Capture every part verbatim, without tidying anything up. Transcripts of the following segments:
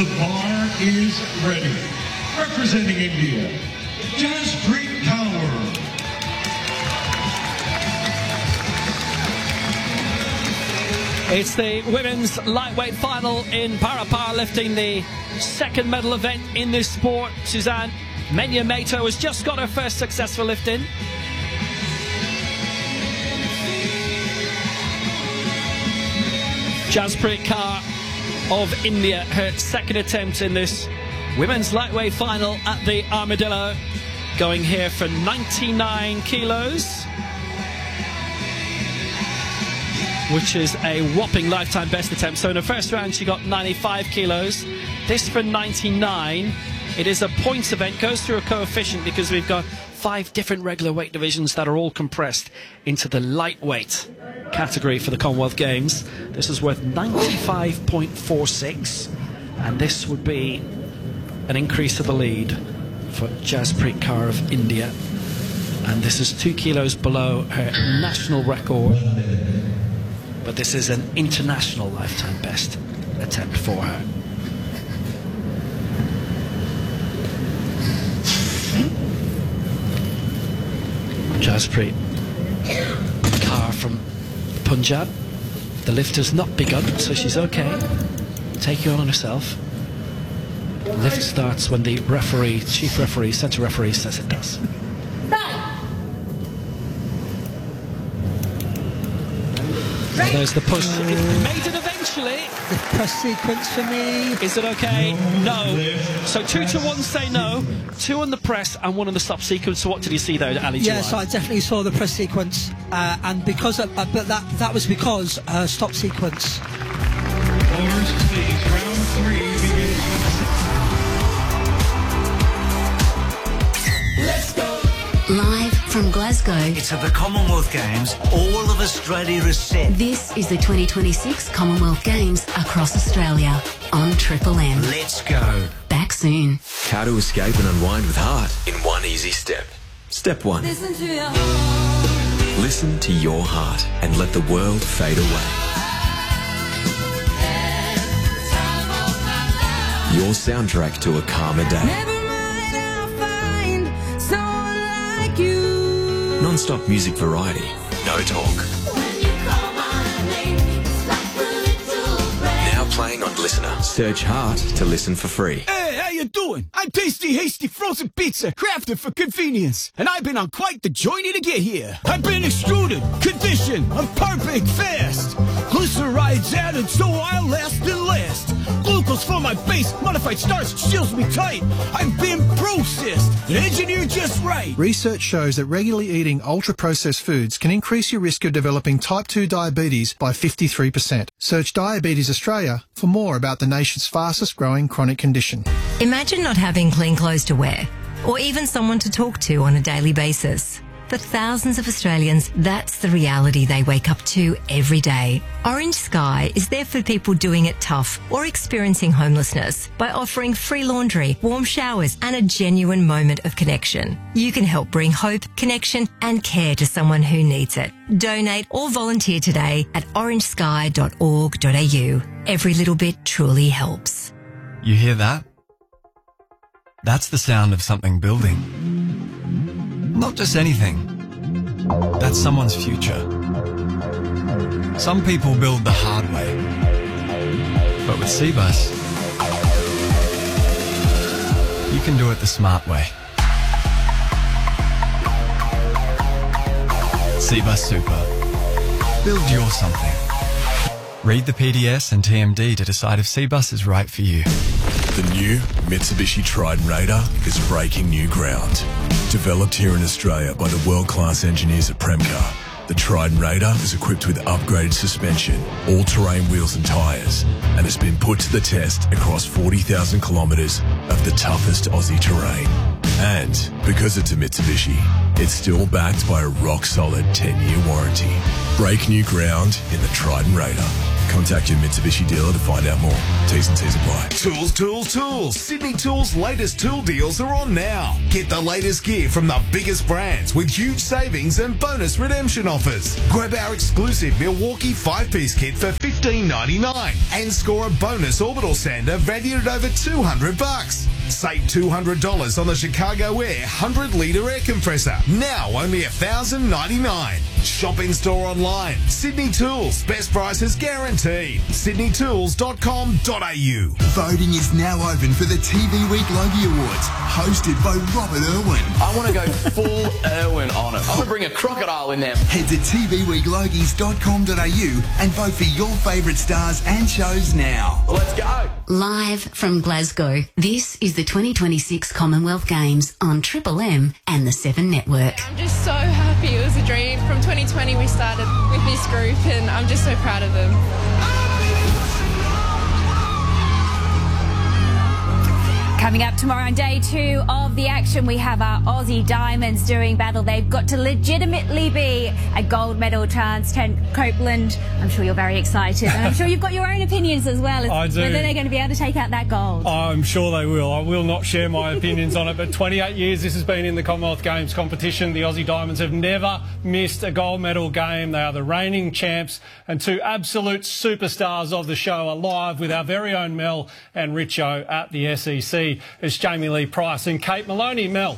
The bar is ready. Representing India, Jaspreet Kaur. It's the women's lightweight final in para powerlifting, the second medal event in this sport. Suzanne Menya-Mato has just got her first successful lift in. Jaspreet Kaur of India, her second attempt in this women's lightweight final at the Armadillo, going here for ninety-nine kilos, which is a whopping lifetime best attempt. So in the first round she got ninety-five kilos, this for ninety-nine. It is a points event, goes through a coefficient because we've got five different regular weight divisions that are all compressed into the lightweight category for the Commonwealth Games. This is worth ninety-five point four six, and this would be an increase to the lead for Jaspreet Kaur of India, and this is two kilos below her national record, but this is an international lifetime best attempt for her. Jaspreet Kaur from Punjab. The lift has not begun, so she's okay. Taking on herself. The lift starts when the referee, chief referee, centre referee says it does. Well, there's the push. It made it eventually. The press sequence for me. Is it okay? No. So two to one say no. Two on the press and one on the stop sequence. So what did you see there, Ali? Yes, I definitely saw the press sequence, uh, and because of, uh, but that that was because uh, stop sequence. Orders, please. Round three begins. Let's go. Live from Glasgow. It's at the Commonwealth Games. All of Australia is set. This is the twenty twenty-six Commonwealth Games across Australia on Triple M. Let's go. Back soon. How to escape and unwind with heart in one easy step. Step one. Listen to your heart. Listen to your heart and let the world fade away. Your soundtrack to a calmer day. Never mind, I'll find someone like you. Non-stop music variety. No talk. When you call my name, it's like a little rain. Now playing on Listener. Search Heart to listen for free. Hey, how you doing? I'm Tasty Hasty Frozen Pizza, crafted for convenience. And I've been on quite the journey to get here. I've been extruded, conditioned, I'm perfect fast. Glycerides added so I'll last and last. Glucose for my base, modified starch shields me tight. I've been processed, and engineered just right. Research shows that regularly eating ultra-processed foods can increase your risk of developing type two diabetes by fifty-three percent. Search Diabetes Australia for more about the nation's fastest growing chronic condition. Imagine not having clean clothes to wear, or even someone to talk to on a daily basis. For thousands of Australians, that's the reality they wake up to every day. Orange Sky is there for people doing it tough or experiencing homelessness by offering free laundry, warm showers, and a genuine moment of connection. You can help bring hope, connection, and care to someone who needs it. Donate or volunteer today at orange sky dot org dot a u. Every little bit truly helps. You hear that? That's the sound of something building. Not just anything. That's someone's future. Some people build the hard way. But with Cbus, you can do it the smart way. Cbus Super. Build your something. Read the P D S and T M D to decide if Cbus is right for you. The new Mitsubishi Triton Raider is breaking new ground. Developed here in Australia by the world-class engineers at Premcar, the Triton Raider is equipped with upgraded suspension, all-terrain wheels and tyres, and has been put to the test across forty thousand kilometres of the toughest Aussie terrain. And because it's a Mitsubishi, it's still backed by a rock-solid ten-year warranty. Break new ground in the Triton Raider. Contact your Mitsubishi dealer to find out more. T's and C's apply. Tools, tools, tools. Sydney Tools' latest tool deals are on now. Get the latest gear from the biggest brands with huge savings and bonus redemption offers. Grab our exclusive Milwaukee five-piece kit for fifteen ninety-nine and score a bonus orbital sander valued at over two hundred bucks. Save two hundred dollars on the Chicago Air one hundred litre air compressor. Now only one thousand ninety-nine dollars. Shop in store online. Sydney Tools. Best prices guaranteed. sydney tools dot com dot a u. Voting is now open for the T V Week Logie Awards, hosted by Robert Irwin. I want to go full Irwin on it. I want to bring a crocodile in there. Head to t v week logies dot com dot a u and vote for your favourite stars and shows now. Let's go. Live from Glasgow, this is the twenty twenty-six Commonwealth Games on Triple M and the Seven Network. I'm just so happy. It was a dream. From twenty twenty we started with this group and I'm just so proud of them. Coming up tomorrow on day two of the action, we have our Aussie Diamonds doing battle. They've got to legitimately be a gold medal chance. Trent Copeland, I'm sure you're very excited. And I'm sure you've got your own opinions as well as I do. whether they're going to be able to take out that gold. I'm sure they will. I will not share my opinions on it, but twenty-eight years this has been in the Commonwealth Games competition. The Aussie Diamonds have never missed a gold medal game. They are the reigning champs, and two absolute superstars of the show are live with our very own Mel and Richo at the S E C. It's Jamie Lee Price and Kate Maloney. Mel.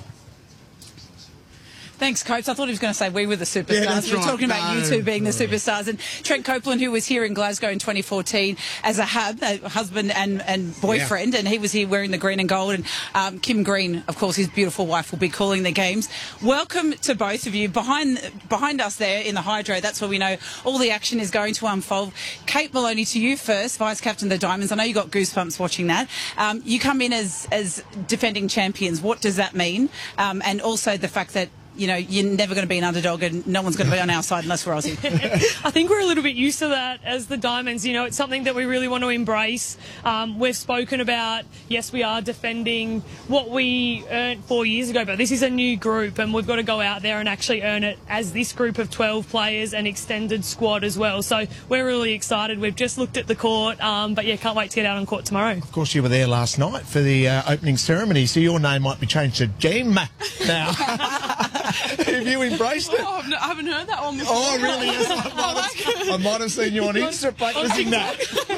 Thanks, Coates. I thought he was going to say we were the superstars. Yeah, that's we were right. talking about No, you two being no. the superstars. And Trent Copeland, who was here in Glasgow in twenty fourteen as a hub, a husband and, and boyfriend, yeah. and he was here wearing the green and gold. And um, Kim Green, of course, his beautiful wife, will be calling the games. Welcome to both of you. Behind behind us there in the Hydro, that's where we know all the action is going to unfold. Kate Maloney, to you first, Vice Captain of the Diamonds. I know you got goosebumps watching that. Um, you come in as, as defending champions. What does that mean? Um, and also the fact that you know, you're never going to be an underdog and no one's going to be on our side unless we're Aussie. I think we're a little bit used to that as the Diamonds. You know, it's something that we really want to embrace. Um, we've spoken about, yes, we are defending what we earned four years ago, but this is a new group and we've got to go out there and actually earn it as this group of twelve players and extended squad as well. So we're really excited. We've just looked at the court, um, but yeah, can't wait to get out on court tomorrow. Of course, you were there last night for the uh, opening ceremony, so your name might be changed to Gem now. Have you embraced it? Oh, I haven't heard that one before. Oh, really? Yes, I, might have, I might have seen you on Insta practicing that.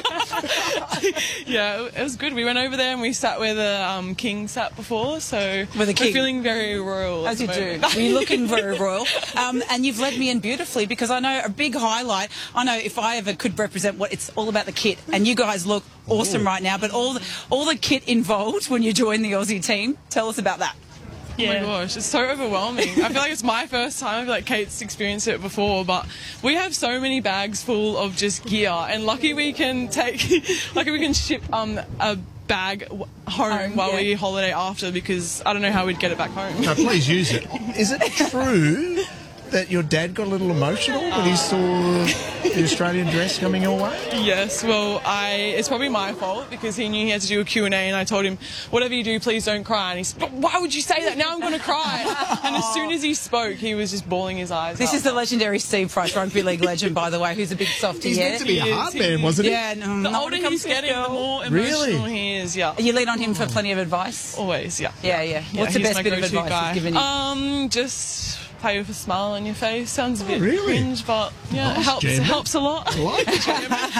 Yeah, it was good. We went over there and we sat where the um, king sat before, so With the king. we're feeling very royal. As you do. Moment. You're looking very royal. Um, and you've led me in beautifully because I know a big highlight, I know if I ever could represent what it's all about the kit, and you guys look awesome right now, but all the, all the kit involved when you join the Aussie team, tell us about that. Yeah. Oh my gosh, it's so overwhelming. I feel like it's my first time. I feel like Kate's experienced it before, but we have so many bags full of just gear, and lucky we can take, lucky we can ship um a bag w- home um, while yeah. we holiday after, because I don't know how we'd get it back home. No, please use it. Is it true that your dad got a little emotional when he saw the Australian dress coming your way? Yes, well, I it's probably my fault because he knew he had to do a Q and A, and I told him, whatever you do, please don't cry. And he said, but why would you say that? Now I'm going to cry. And as soon as he spoke, he was just bawling his eyes This out. is the legendary Steve Price, rugby league legend, by the way, who's a big softie. He's yeah? meant to be a hard He man, is, wasn't he? Yeah, no, The no older one he's comes getting, the more Really? emotional he is, yeah. You lean on him for plenty of advice? Always, yeah. Yeah, yeah. Yeah, What's the he's best my bit of go-to advice guy. he's given you? Um, just play with a smile on your face. Sounds a bit Oh, really? cringe, but yeah, Nice, it helps. Gemma. It helps a lot. I like it,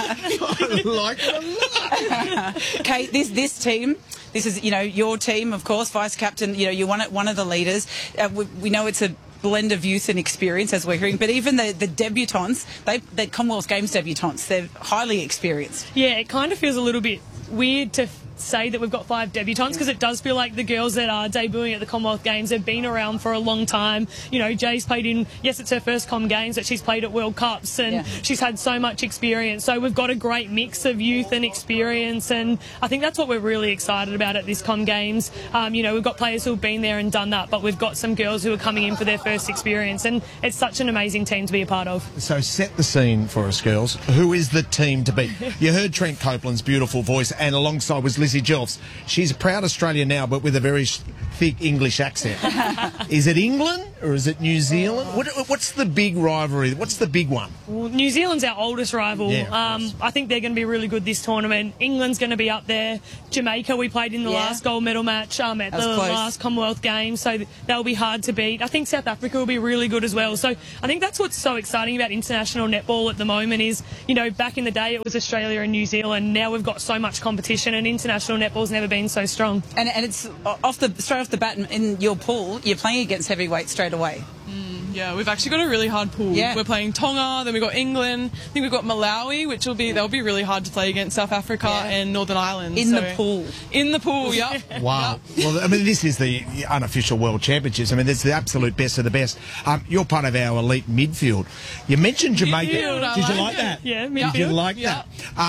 I like it a lot. Kate, this this team, this is you know your team, of course, vice captain. You know you're one one of the leaders. Uh, we, we know it's a blend of youth and experience, as we're hearing. But even the the debutants, they the Commonwealth Games debutants, they're highly experienced. Yeah, it kind of feels a little bit weird to say that we've got five debutants because it does feel like the girls that are debuting at the Commonwealth Games have been around for a long time. You know, Jay's played in, yes, it's her first Com Games, but she's played at World Cups and Yeah. she's had so much experience. So we've got a great mix of youth and experience, and I think that's what we're really excited about at this Com Games. Um, you know, we've got players who have been there and done that, but we've got some girls who are coming in for their first experience, and it's such an amazing team to be a part of. So set the scene for us, girls. Who is the team to beat? You heard Trent Copeland's beautiful voice, and alongside was Lizzie Jelfs. She's a proud Australian now, but with a very thick English accent. Is it England or is it New Zealand? What, what's the big rivalry? What's the big one? Well, New Zealand's our oldest rival. Yeah, um, I think they're going to be really good this tournament. England's going to be up there. Jamaica, we played in the Yeah. last gold medal match um, at That was the close. last Commonwealth Games, so th- they'll be hard to beat. I think South Africa will be really good as well. So I think that's what's so exciting about international netball at the moment is, you know, back in the day it was Australia and New Zealand. Now we've got so much competition, and international netball's never been so strong. And, and it's off the straight off the bat in your pool, you're playing against heavyweight straight away. Yeah, we've actually got a really hard pool. Yeah. We're playing Tonga, then we've got England, I think we've got Malawi, which will be they'll be really hard to play against South Africa Yeah. and Northern Ireland. In so- the pool. In the pool, yeah. Wow. Well, I mean, this is the unofficial World Championships. I mean, it's the absolute best of the best. Um, you're part of our elite midfield. You mentioned Jamaica. Midfield, I Did you like like it. that? Yeah, Did you midfield. like Yeah.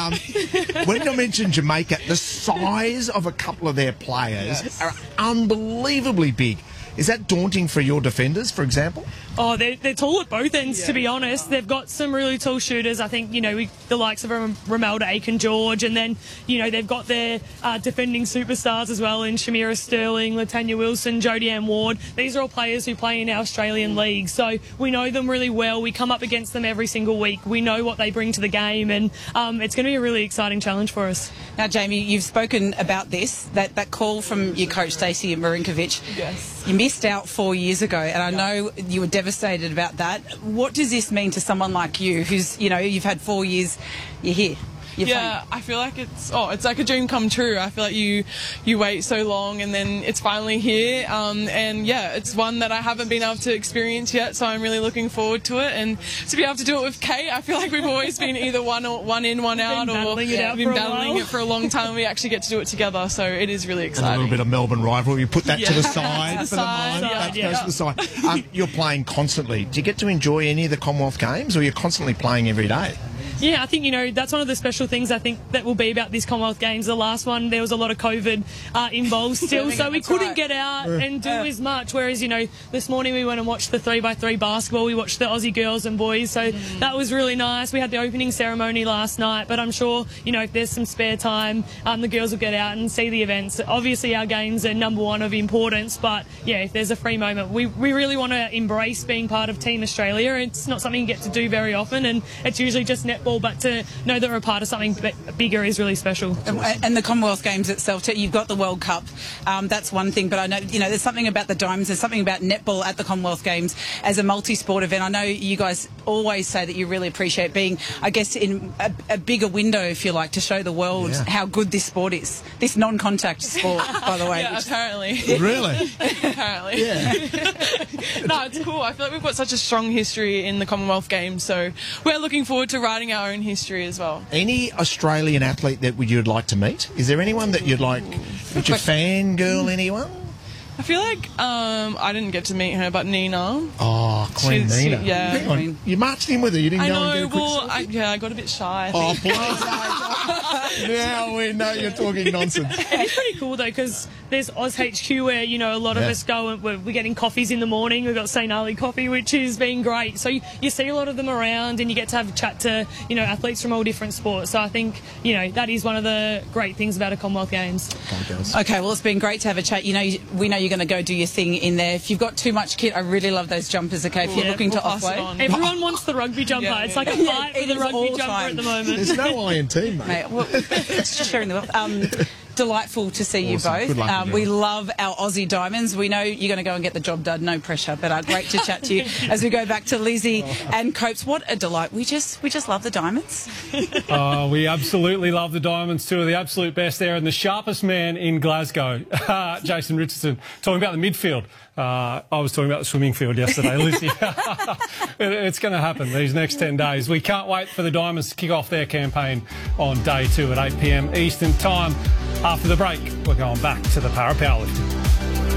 that? Um, when you mentioned Jamaica, the size of a couple of their players Yes. are unbelievably big. Is that daunting for your defenders, for example? Oh, they're, they're tall at both ends, to be honest. They've got some really tall shooters. I think, you know, we, the likes of Ram- Romelda Aiken-George, and then, you know, they've got their uh, defending superstars as well in Shamira Sterling, Latanya Wilson, Jodie Ann Ward. These are all players who play in our Australian league, so we know them really well. We come up against them every single week. We know what they bring to the game, and um, it's going to be a really exciting challenge for us. Now, Jamie, you've spoken about this, that, that call from your coach, Stacey Marinkovic. Yes. You missed out four years ago, and I know you were devastated about that. What does this mean to someone like you who's, you know, you've had four years, you're here? You're Yeah, I feel like it's oh, it's like a dream come true. I feel like you you wait so long and then it's finally here. Um, and yeah, it's one that I haven't been able to experience yet, so I'm really looking forward to it. And to be able to do it with Kate, I feel like we've always been either one or one in, one out, been or battling it out we've been for a battling while. it for a long time. We actually get to do it together, so it is really And a exciting. little bit of Melbourne rivalry. You put that to the Yeah. side To the for the side, moment. yeah, That yeah. goes to the side. Um, you're playing constantly. Do you get to enjoy any of the Commonwealth Games, or you're constantly playing every day? Yeah, I think, you know, that's one of the special things I think that will be about this Commonwealth Games. The last one, there was a lot of COVID uh, involved still, so we That's couldn't right. get out and do as much. Whereas, you know, this morning we went and watched the three by three basketball. We watched the Aussie girls and boys, so that was really nice. We had the opening ceremony last night, but I'm sure, you know, if there's some spare time, um, the girls will get out and see the events. Obviously, our games are number one of importance, but yeah, if there's a free moment, we, we really want to embrace being part of Team Australia. It's not something you get to do very often, and it's usually just netball, but to know that we're a part of something b- bigger is really special. And, and the Commonwealth Games itself, too, you've got the World Cup. Um, that's one thing, but I know, you know, there's something about the Diamonds, there's something about netball at the Commonwealth Games as a multi-sport event. I know you guys always say that you really appreciate being, I guess, in a, a bigger window, if you like, to show the world Yeah. how good this sport is. This non-contact sport, by the way. Yeah, which- apparently. Really? apparently. Yeah. No, it's cool. I feel like we've got such a strong history in the Commonwealth Games, so we're looking forward to writing our own history as well. Any Australian athlete that would- you'd like to meet? Is there anyone that you'd like? Would you fangirl anyone? I feel like um, I didn't get to meet her, but Nina. Oh, Queen She's- she- Nina. yeah. Hang on. You marched in with her. You didn't I go know, and get a quick well, selfie? I, yeah, I got a bit shy. I Oh, think. please. Now we know you're talking nonsense. It is pretty cool though, because there's Oz H Q where, you know, a lot of Yeah. us go and we're, we're getting coffees in the morning. We've got Saint Ali coffee, which has been great. So you, you see a lot of them around and you get to have a chat to, you know, athletes from all different sports. So I think, you know, that is one of the great things about a Commonwealth Games. Okay, well, it's been great to have a chat. You know, you- we know you're going to go do your thing in there. If you've got too much kit, I really love those jumpers, okay? If you're Yeah, looking we'll to pass it offload. on. Everyone wants the rugby jumper. Yeah, it's yeah, like a yeah. fight It for the is rugby all jumper time. at the moment. There's no I in team, mate. Mate, well, it's sharing the um, delightful to see Awesome. you both. Good luck Um, with we you. love our Aussie Diamonds. We know you're going to go and get the job done. No pressure, but uh, great to chat to you as we go back to Lizzie and Copes. What a delight! We just we just love the Diamonds. Oh, we absolutely love the Diamonds, two of the absolute best there, and the sharpest man in Glasgow, Jason Richardson, talking about the midfield. Uh, I was talking about the swimming field yesterday, Lucy. it, it's going to happen these next ten days. We can't wait for the Diamonds to kick off their campaign on day two at eight p m Eastern Time. After the break, we're going back to the para powerlifting.